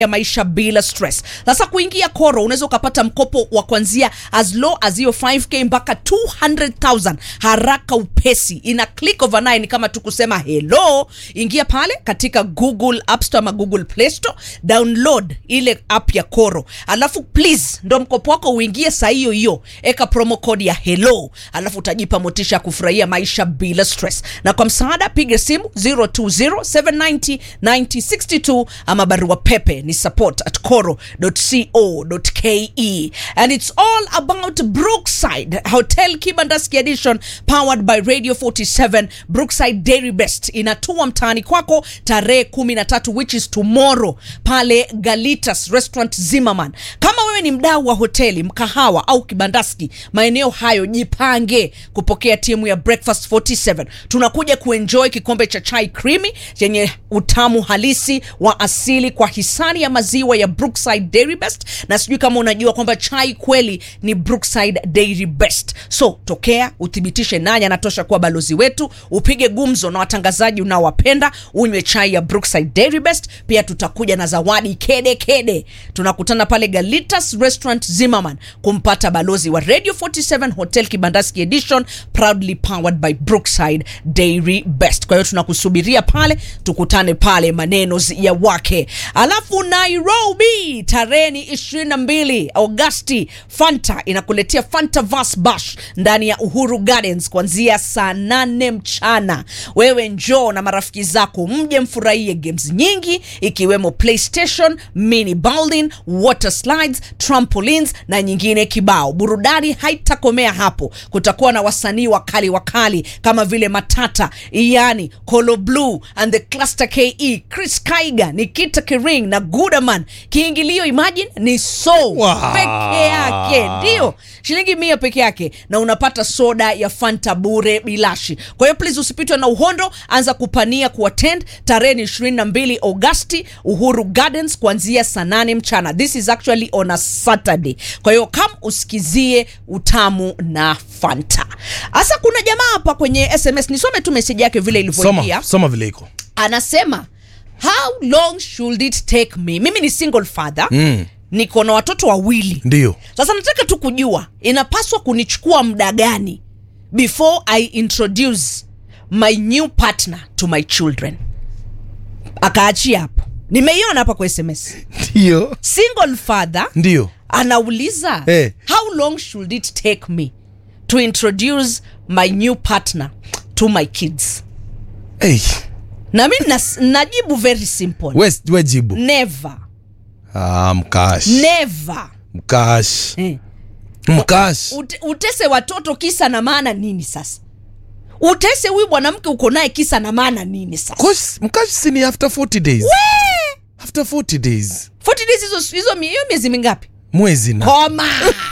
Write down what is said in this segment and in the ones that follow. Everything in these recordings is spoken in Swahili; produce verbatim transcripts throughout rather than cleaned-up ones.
ya maisha bila stress. Sasa kuingia Koro unaweza ukapata mkopo wa kuanzia as low as hiyo five K mpaka two hundred thousand haraka upesi. Ina click overnight, kama tu kusema hello. Ingia pale katika Google App Store ama Google Play Store, download ile app ya Koro. Alafu please ndo mkopo wako uingie saa hiyo hiyo. Eka promo code ya hello. Alafu utajipa motisha kufurahia maisha bila stress. Na kwa msaada piga simu zero two zero seven nine zero nine zero six two ama barua pepe ni support at koro dot co dot ke. And it's all about Brookside Hotel Kibandaski Edition, powered by Radio forty-seven. Brookside Dairy Best inatua mtaani kwako tarehe kumi na tatu, which is tomorrow, pale Galitas Restaurant Zimmerman. Kama wewe ni mdau wa hoteli, mkahawa au kibandaski maeneo hayo, jipange kupokea timu ya Breakfast forty-seven. Tunakuja kuenjoy kikombe cha chai creamy yenye utamu halisi wa asili kwa hisani ya maziwa ya Brookside Dairy Best. Na sijui kama unajua kwamba chai kweli ni Brookside Dairy Best. So tokea uthibitishe nani anatosha kuwa balozi wetu, upige gumzo na watangazaji unaowapenda, unywe chai ya Brookside Dairy Best. Pia tutakuja na zawadi kede kede. Tunakutana pale Galitas Restaurant Zimmerman kumpata balozi wa Radio forty-seven Hotel Kibandaski Edition, proudly powered by Brookside Dairy Best. Kwa hiyo tunakusubiria pale, tukutane pale maneno ya wake. Alafu Nairobi tarehe ishirini na mbili Agosti, Fanta inakuletea Fanta Verse Bash ndani ya Uhuru Gardens kuanzia saa nane mchana. Wewe njoo na marafiki zako, mje mfurahie games nyingi ikiwemo PlayStation, mini bowling, water slides, trampolines na nyingine kibao. Burudani haitakomea hapo. Kutakuwa na wasanii wakali wakali kama vile Matata, Iyani, Kolo Blue and the Cluster K E, Chris Kaiga, Nikita Kering na Goodaman. Kiingilio imagine ni so wow. peke yake. Ndio, shilingi mia peke yake na unapata soda ya Fanta bure bilashi. Kwa hiyo please usipitwe na uhondo, anza kupania kuattend tarehe ishirini na mbili Agosti, Uhuru Gardens kuanzia saa nane mchana. This is actually on a Saturday. Kwa hiyo come usikizie utamu na Fanta. Asa kuna jamaa hapa kwenye S M S, nisome tu message yake vile ilivyoingia. Soma, soma vile iko. Anasema, how long should it take me? Mimi ni single father. Mm. Niko na watoto wawili. Ndio. Sasa nataka tu kujua inapaswa kunichukua muda gani before I introduce my new partner to my children. Akaachia hapo. Nimeiona hapa kwa S M S. Ndio. Single father. Ndio. Anauliza, hey. how long should it take me to introduce my new partner to my kids? Hey. Na mimi nas, najibu very simple. We, we jibu. Never. Ah, mkash. Never. Mkash. Eh. Mkash. Ute, utese watoto kisa na maana nini sasa? Utese huyu mwanamke uko naye kisa na maana nini sasa? Kosh, mkash si ni after forty days. We! After forty days. forty days hizo hizo hiyo miezi mingapi? Mwezi na. Koma.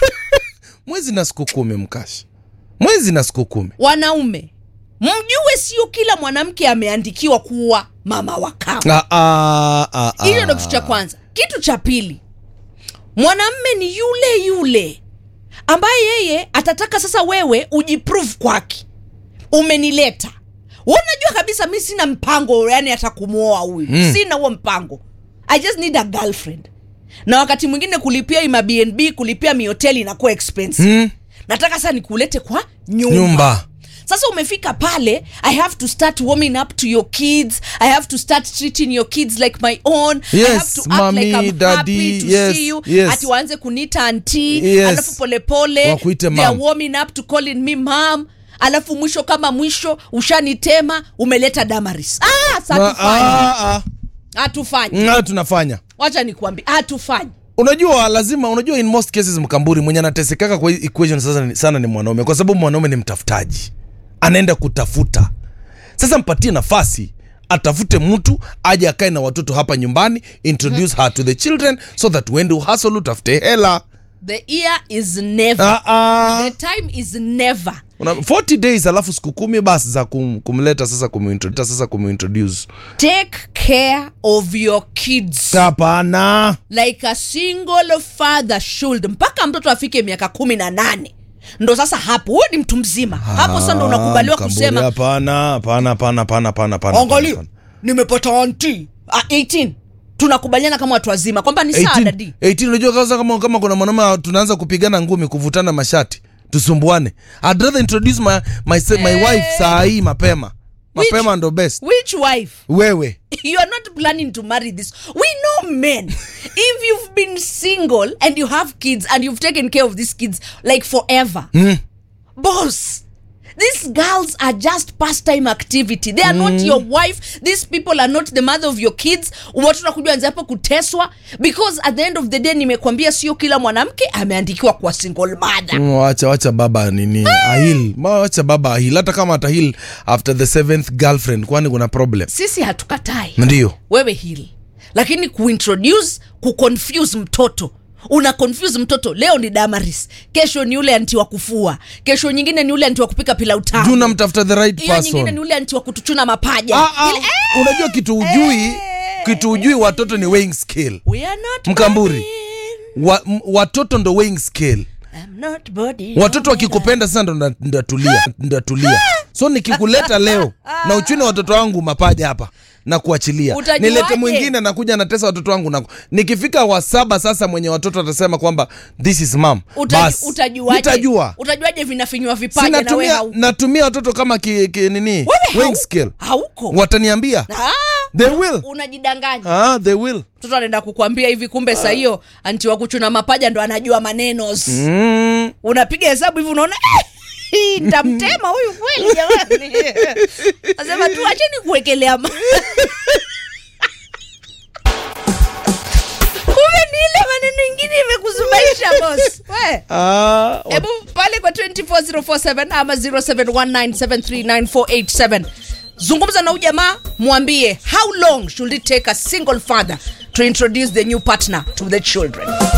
Mwezi na siku kumi mkash. Mwezi na siku kumi. Wanaume, mjue sio kila mwanamke ameandikiwa kuwa mama wa kambo. Ah ah ah. Hiyo ndio kitu cha kwanza. Kitu cha pili, mwanamume ni yule yule ambaye yeye atataka sasa wewe ujiprove kwake. Umenileta. Wewe unajua kabisa mimi sina mpango yani hata kumuoa huyu. Mm. Sina huo mpango. I just need a girlfriend. Na wakati mwingine kulipia ima B and B, kulipia mi hoteli inakuwa expensive. Mm. Nataka sasa nikulete kwa nyumba. Nyumba. Sasa umefika pale, I have to start warming up to your kids. I have to start treating your kids like my own. Yes, I have to act mommy, like I'm daddy, happy to yes, see you. yes. Ati waanze kunita auntie, yes. Alafu pole pole wakuite they are mom. warming up to calling me mom. Alafu mwisho kama mwisho ushanitema, umeleta Damaris. Ah, sasa tufanye. Ah ah. Hatufanye. Na tunafanya. Wacha nikwambie, hatufanye. Unajua lazima, unajua in most cases Mkamburi mwenye anatesekaka kwa equation sasa ni, sana ni mwanaume, kwa sababu mwanaume ni mtafutaji. Anaenda kutafuta. Sasa mpatie nafasi atafute mtu aje akae na watoto hapa nyumbani, introduce mm-hmm. her to the children so that when you hustle utafute hela. The year is never. Uh-uh. The time is never. Una forty days alafu siku kumi basi za kum, kumleta sasa kumintroduce sasa kumintroduce. Take care of your kids. Hapana. Like a single father should. Mpaka mtoto afike miaka kumi na nane. Ndo sasa hapo wewe ni mtu mzima. Hapo sasa ndo unakubaliwa kusema hapana, hapana, hapana, hapana, hapana, hapana. Angalia, nimepata auntie. Ah, eighteen. tunakubaliana kama watu wazima kwamba ni sawa dadi. eighteen unajua kwanza kama kama kuna mwanaume tunaanza kupigana ngumi, kuvutana mashati, tusumbuane. I'd rather introduce my my, my Eh. wife saa hii mapema. Mapema ndo best. Which wife? Wewe. You are not planning to marry this. We know men. If you've been single and you have kids and you've taken care of these kids like forever. Mm. Boss, these girls are just pastime activity. They are mm. not your wife. These people are not the mother of your kids. Watu nakujua anza hapo kuteswa because at the end of the day nimekwambia sio kila mwanamke ameandikiwa kwa single mother. Mm, wacha wacha baba nini? Ahil. Ma wacha baba ahil. Hata kama atahil after the seventh girlfriend, kwani kuna problem? Sisi hatukatai. Ndio. Wewe hili. Lakini kuintroduce, kuconfuse mtoto. Una confuse mtoto. Leo ni Damaris, kesho ni ule anti wa kufua, kesho nyingine ni ule anti wa kupika pilau tamu. Juu namtafuta the right Hiyo person. nyingine ni ule anti wa kutuchuna mapaja. Ah, ah, Ile, eh, unajua kitu ujui, eh, kitu ujui watoto ni weighing scale. We are not Mkamburi. bodying. Wa, m, watoto ndo weighing scale. I'm not bodying. Watoto wakikupenda sana ndo ndatulia, ndatulia. So nikikuleta leo na uchune watoto wangu mapaja hapa na kuachilia. Utajuaje? Nilete mwingine na kuja natesa watoto wangu na nikifika wa saba sasa mwenye watoto atasema kwamba this is mom. Uta, Bas. utajuaje? Nitajua. Utajuaje vinafinywa vipaja na wewe Sinatumia hauko? natumia watoto kama ki, ki nini? Wewe Weighing hau- scale. Hauko. Wataniambia. Ah, They will. unajidanganya. Ah, they will. Mtoto anaenda kukwambia hivi kumbe saa hiyo anti wa kuchuna mapaja ndo anajua maneno. Mm. Unapiga hesabu hivi unaona eh, nitamtema huyu kweli jamani. Nasema tu acheni kuwekelea ma- Kumbe ni ile maneno mengine imekuzubaisha boss. We. Ah, Ebu pale kwa two four zero four seven ama zero seven one nine seven three nine four eight seven. Zungumza na ujamaa, mwambie how long should it take a single father to introduce the new partner to the children.